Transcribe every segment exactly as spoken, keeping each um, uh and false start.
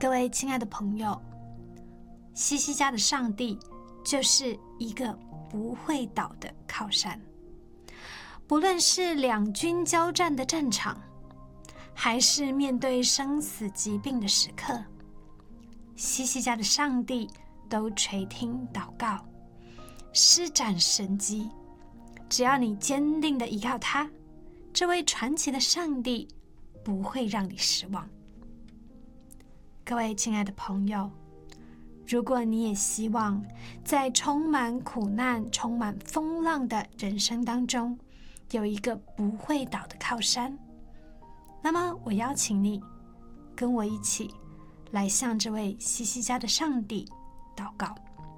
各位亲爱的朋友，西西家的上帝就是一个不会倒的靠山。不论是两军交战的战场，还是面对生死疾病的时刻，西西家的上帝都垂听祷告，施展神迹。只要你坚定地依靠他，这位传奇的上帝不会让你失望。各位亲爱的朋友，如果你也希望在充满苦难、充满风浪的人生当中有一个不会倒的靠山，那么我邀请你跟我一起来向这位西西家的上帝祷告。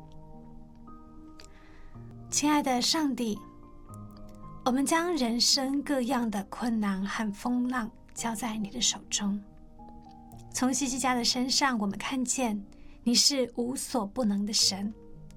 亲爱的上帝，我们将人生各样的困难和风浪交在你的手中。从西西家的身上，我们看见你是无所不能的神。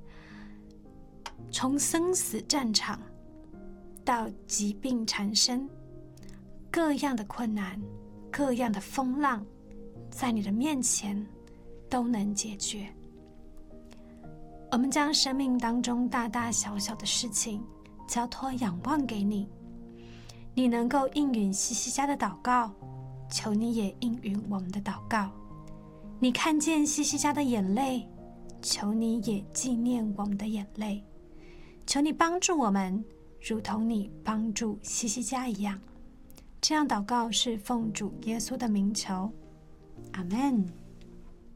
从生死战场到疾病缠身，各样的困难、各样的风浪，在你的面前都能解决。我们将生命当中大大小小的事情交托仰望给你，你能够应允西西家的祷告，求你也应允我们的祷告。你看见西西家的眼泪，求你也纪念我们的眼泪。求你帮助我们，如同你帮助西西家一样。这样祷告是奉主耶稣的名求，阿们。